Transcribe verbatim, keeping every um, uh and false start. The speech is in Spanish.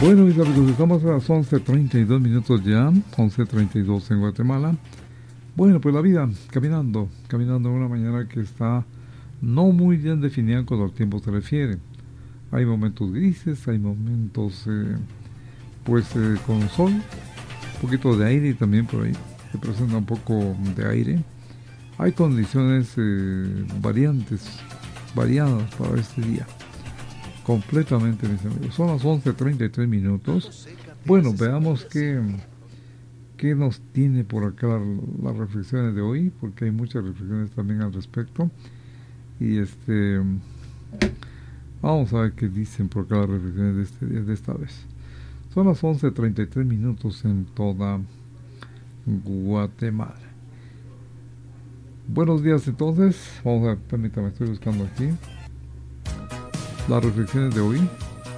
Bueno, mis amigos, estamos a las once treinta y dos minutos ya, once treinta y dos en Guatemala. Bueno, pues la vida, caminando, caminando en una mañana que está no muy bien definida cuando al tiempo se refiere. Hay momentos grises, hay momentos eh, pues eh, con sol, un poquito de aire también por ahí, se presenta un poco de aire. Hay condiciones eh, variantes, variadas para este día. Completamente, mis amigos. Son las once treinta y tres minutos. Bueno, veamos qué, qué nos tiene por acá la, las reflexiones de hoy, porque hay muchas reflexiones también al respecto. Y este vamos a ver qué dicen por acá las reflexiones de este día, de esta vez. Son las once treinta y tres minutos en toda Guatemala. Buenos días entonces. Vamos a ver, permítame, estoy buscando aquí las reflexiones de hoy.